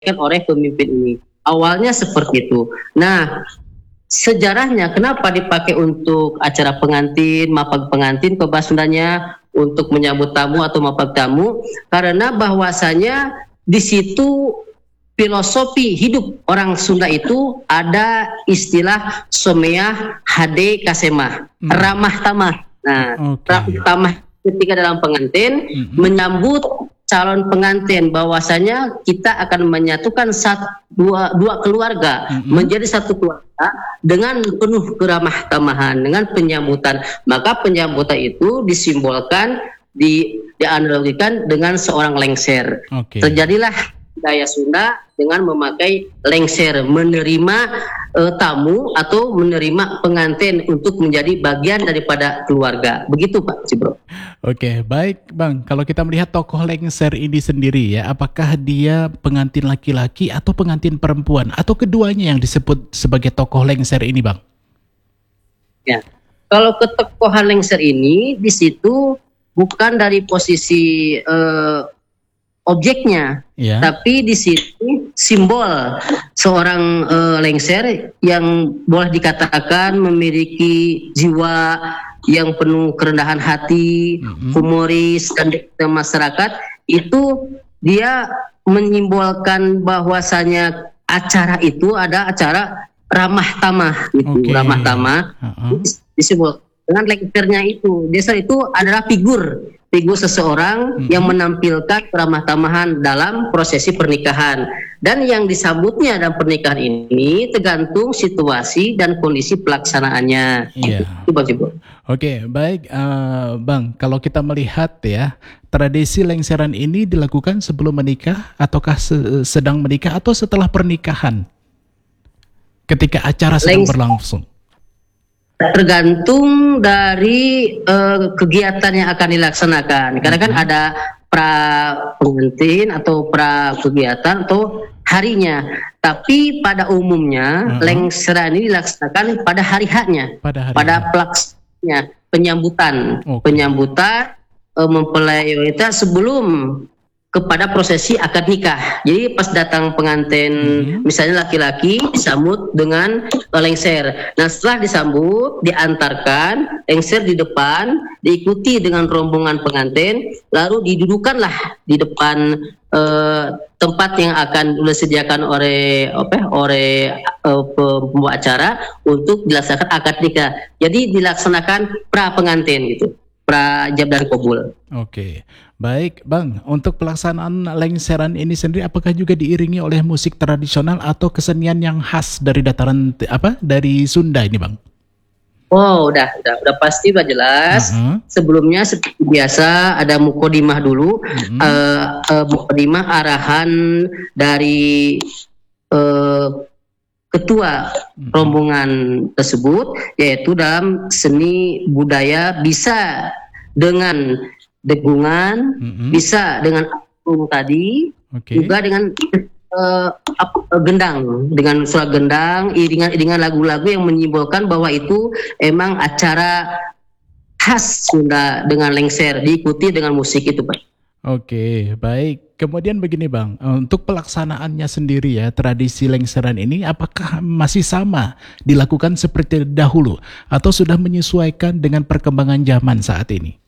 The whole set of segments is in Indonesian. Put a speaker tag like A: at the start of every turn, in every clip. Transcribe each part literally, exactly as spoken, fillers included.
A: oleh pemimpin ini. Awalnya seperti itu. Nah, sejarahnya kenapa dipakai untuk acara pengantin, mapag pengantin ke bahasa Sundanya, untuk menyambut tamu atau mapag tamu, karena bahwasanya di situ filosofi hidup orang Sunda itu ada istilah someah hade kasemah, hmm. ramah tamah. Nah, okay. ramah tamah ketika dalam pengantin hmm. menyambut calon pengantin, bahwasanya kita akan menyatukan satu dua, dua keluarga mm-hmm. menjadi satu keluarga dengan penuh keramah tamahan, dengan penyambutan. Maka penyambutan itu disimbolkan, di dianalogikan dengan seorang lengser. Okay. Terjadilah budaya Sunda dengan memakai lengser, menerima uh, tamu atau menerima pengantin untuk menjadi bagian daripada keluarga. Begitu Pak Cibro.
B: Oke, baik Bang. Kalau kita melihat tokoh lengser ini sendiri ya, apakah dia pengantin laki-laki atau pengantin perempuan, atau keduanya yang disebut sebagai tokoh lengser ini Bang?
A: Ya, kalau ketokohan lengser ini di situ bukan dari posisi uh, objeknya, yeah. tapi di sini simbol seorang uh, lengser yang boleh dikatakan memiliki jiwa yang penuh kerendahan hati, mm-hmm. humoris dan masyarakat. Itu dia menyimbolkan bahwasanya acara itu ada acara ramah tamah, gitu, okay. ramah tamah. Uh-huh. Disimbol dengan lengsernya itu. Desa itu adalah figur figur seseorang hmm. yang menampilkan keramah tamahan dalam prosesi pernikahan, dan yang disambutnya dalam pernikahan ini tergantung situasi dan kondisi pelaksanaannya.
B: Yeah.
A: Itu Bang Cibo.
B: Oke, baik uh, Bang, kalau kita melihat ya, tradisi lengseran ini dilakukan sebelum menikah ataukah se- sedang menikah atau setelah pernikahan ketika acara sedang Lengs- berlangsung? Tergantung dari uh, kegiatan yang akan dilaksanakan. Karena kan ada pra pengantin atau pra kegiatan atau harinya. Tapi pada umumnya uh-huh. lengseran ini dilaksanakan pada hari haknya, pada, hari pada pelaksananya, penyambutan, okay. penyambutan uh, mempelai wanita sebelum kepada prosesi akad nikah. Jadi pas datang pengantin, hmm. misalnya laki-laki disambut dengan lengser. Nah setelah disambut, diantarkan lengser di depan, diikuti dengan rombongan pengantin, lalu didudukanlah di depan eh, tempat yang akan disediakan oleh apa? oleh eh, pembawa acara untuk dilaksanakan akad nikah. Jadi dilaksanakan pra pengantin gitu, pra ijab dan qabul. Oke. Baik Bang, untuk pelaksanaan lengseran ini sendiri apakah juga diiringi oleh musik tradisional atau kesenian yang khas dari dataran apa dari Sunda ini Bang? Oh, udah, udah, udah pasti udah jelas. Uh-huh. Sebelumnya seperti biasa ada mukodimah dulu, uh-huh. uh, uh, mukodimah arahan dari uh, ketua uh-huh. rombongan tersebut, yaitu dalam seni budaya bisa dengan degungan, mm-hmm. bisa dengan angklung tadi, okay. juga dengan uh, gendang, dengan suara gendang, iringan-iringan lagu-lagu yang menyimbolkan bahwa itu emang acara khas Sunda dengan lengser, diikuti dengan musik itu Pak. Oke, baik. Kemudian begini Bang, untuk pelaksanaannya sendiri ya, tradisi lengseran ini apakah masih sama dilakukan seperti dahulu atau sudah menyesuaikan dengan perkembangan zaman saat ini?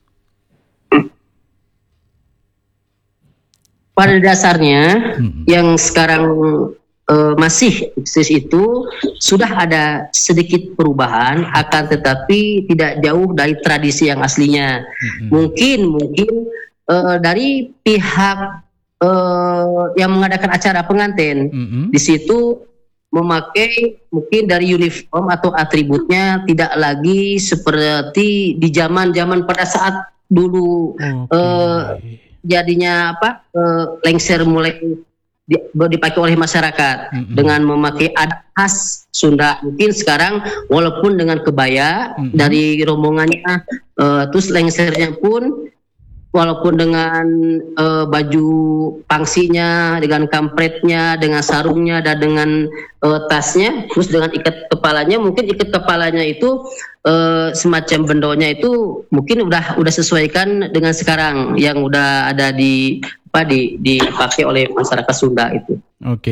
B: Pada dasarnya hmm. yang sekarang uh, masih eksis itu sudah ada sedikit perubahan, akan tetapi tidak jauh dari tradisi yang aslinya. Hmm. Mungkin mungkin uh, dari pihak uh, yang mengadakan acara pengantin hmm. di situ memakai mungkin dari uniform atau atributnya tidak lagi seperti di zaman-zaman pada saat dulu. Okay. Uh, jadinya apa uh, lengser mulai di, dipakai oleh masyarakat mm-hmm. dengan memakai adat khas Sunda. Mungkin sekarang walaupun dengan kebaya mm-hmm. dari rombongannya, uh, terus lengsernya pun walaupun dengan uh, baju pangsinya, dengan kampretnya, dengan sarungnya, dan dengan uh, tasnya, terus dengan ikat kepalanya, mungkin ikat kepalanya itu uh, semacam bendonya itu mungkin udah udah sesuaikan dengan sekarang yang udah ada di
A: apa di dipakai oleh masyarakat Sunda itu.
C: Oke.